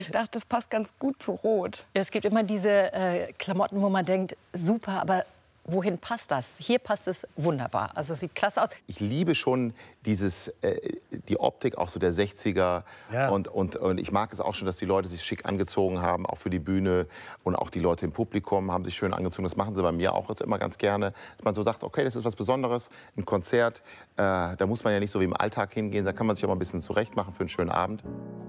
Ich dachte, das passt ganz gut zu Rot. Ja, es gibt immer diese Klamotten, wo man denkt, super, aber wohin passt das? Hier passt es wunderbar. Also es sieht klasse aus. Ich liebe schon die Optik auch so der 60er. Ja. Und ich mag es auch schon, dass die Leute sich schick angezogen haben, auch für die Bühne. Und auch die Leute im Publikum haben sich schön angezogen. Das machen sie bei mir auch jetzt immer ganz gerne. Dass man so sagt, okay, das ist was Besonderes, ein Konzert. Da muss man ja nicht so wie im Alltag hingehen. Da kann man sich auch mal ein bisschen zurecht machen für einen schönen Abend.